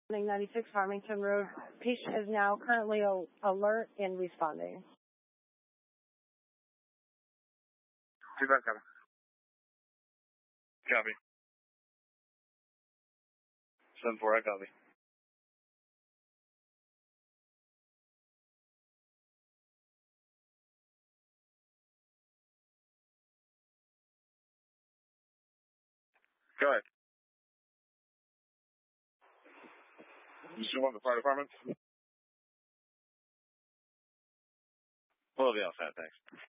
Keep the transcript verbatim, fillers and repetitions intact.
ninety-six Farmington Road. Patient is now currently alert and responding. two five, copy. Copy. seven four, I copy. Go ahead. You still want the fire department? We'll be outside, thanks.